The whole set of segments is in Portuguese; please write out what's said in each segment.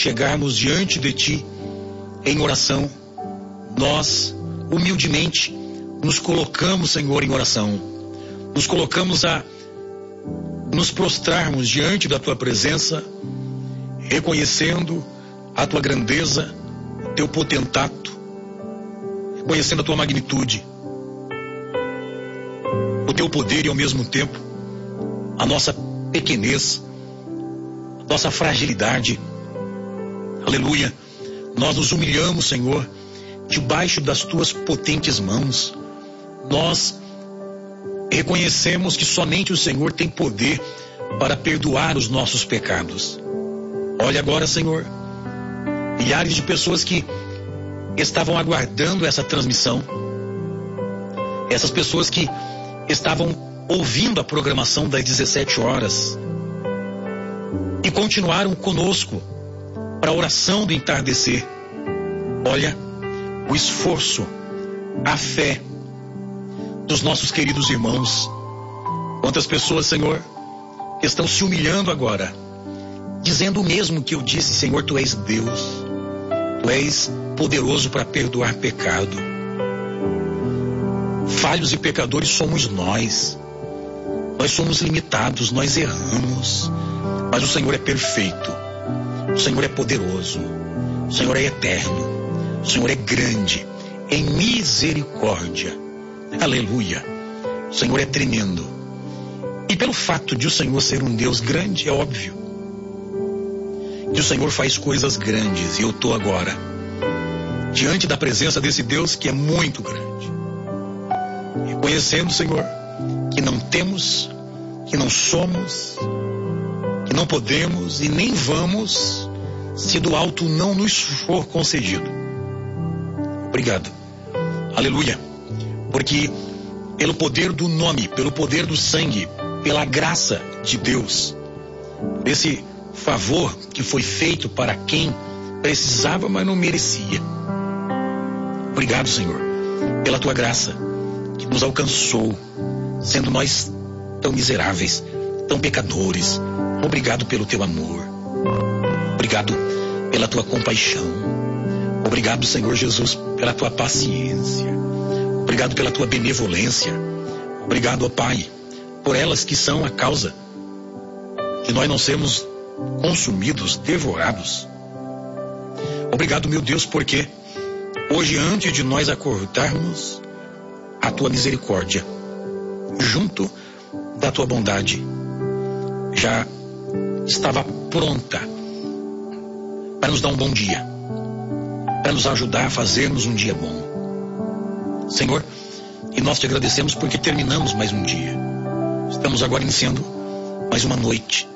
chegarmos diante de Ti em oração, nós humildemente nos colocamos, Senhor, em oração. Nos colocamos a nos prostrarmos diante da Tua presença, reconhecendo a Tua grandeza, o Teu potentato, reconhecendo a Tua magnitude, o Teu poder e ao mesmo tempo a nossa pequenez, a nossa fragilidade. Aleluia. Nós nos humilhamos, Senhor, debaixo das Tuas potentes mãos. Nós reconhecemos que somente o Senhor tem poder para perdoar os nossos pecados. Olha agora, Senhor, milhares de pessoas que estavam aguardando essa transmissão, essas pessoas que estavam ouvindo a programação das 17 horas e continuaram conosco para a oração do entardecer. Olha o esforço, a fé dos nossos queridos irmãos. Quantas pessoas, Senhor, que estão se humilhando agora, dizendo o mesmo que eu disse: Senhor, Tu és Deus, Tu és poderoso para perdoar pecado. Falhos e pecadores somos nós somos limitados, nós erramos, mas o Senhor é perfeito, o Senhor é poderoso, o Senhor é eterno, o Senhor é grande em misericórdia. Aleluia. O Senhor é tremendo. E pelo fato de o Senhor ser um Deus grande, é óbvio que o Senhor faz coisas grandes. E eu estou agora diante da presença desse Deus que é muito grande, reconhecendo, Senhor, que não temos, que não somos, que não podemos e nem vamos, se do alto não nos for concedido. Obrigado. Aleluia. Porque pelo poder do nome, pelo poder do sangue, pela graça de Deus, por esse favor que foi feito para quem precisava, mas não merecia. Obrigado, Senhor, pela Tua graça que nos alcançou, sendo nós tão miseráveis, tão pecadores. Obrigado pelo Teu amor. Obrigado pela Tua compaixão. Obrigado, Senhor Jesus, pela Tua paciência. Obrigado pela Tua benevolência. Obrigado, ó Pai, por elas que são a causa de nós não sermos consumidos, devorados. Obrigado, meu Deus, porque hoje, antes de nós acordarmos, a Tua misericórdia, junto da Tua bondade, já estava pronta para nos dar um bom dia, para nos ajudar a fazermos um dia bom. Senhor, e nós Te agradecemos porque terminamos mais um dia. Estamos agora iniciando mais uma noite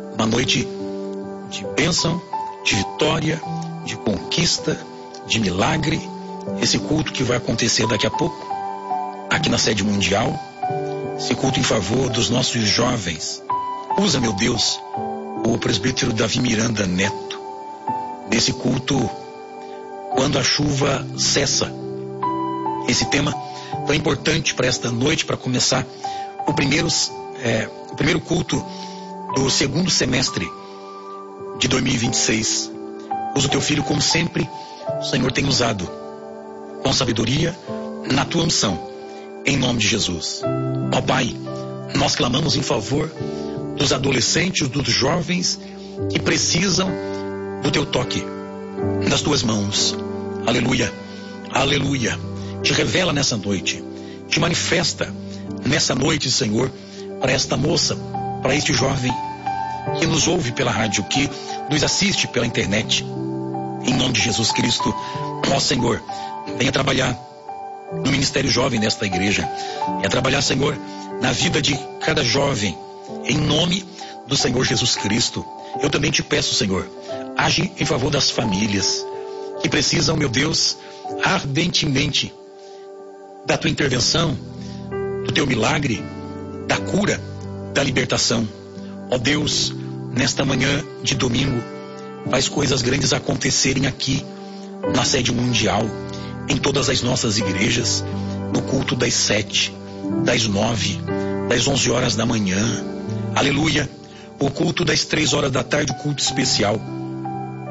de bênção, de vitória, de conquista, de milagre. Esse culto que vai acontecer daqui a pouco, aqui na sede mundial, esse culto em favor dos nossos jovens. Usa, meu Deus, o presbítero Davi Miranda Neto, nesse culto, quando a chuva cessa. Esse tema tão importante para esta noite, para começar o primeiro culto do segundo semestre de 2026. Usa o Teu Filho como sempre o Senhor tem usado, com sabedoria, na Tua unção, em nome de Jesus. Ó Pai, nós clamamos em favor dos adolescentes, dos jovens que precisam do Teu toque, das Tuas mãos. Aleluia, aleluia. Te revela nessa noite, te manifesta nessa noite, Senhor, para esta moça, para este jovem que nos ouve pela rádio, que nos assiste pela internet. Em nome de Jesus Cristo, ó Senhor, venha trabalhar no ministério jovem desta igreja. Venha trabalhar, Senhor, na vida de cada jovem, em nome do Senhor Jesus Cristo. Eu também Te peço, Senhor, age em favor das famílias que precisam, meu Deus, ardentemente da Tua intervenção, do Teu milagre, da cura, da libertação. Ó Deus, nesta manhã de domingo, faz coisas grandes acontecerem aqui na sede mundial, em todas as nossas igrejas, no culto das 7, das 9, das 11 horas da manhã. Aleluia. O culto das 3 horas da tarde, o culto especial.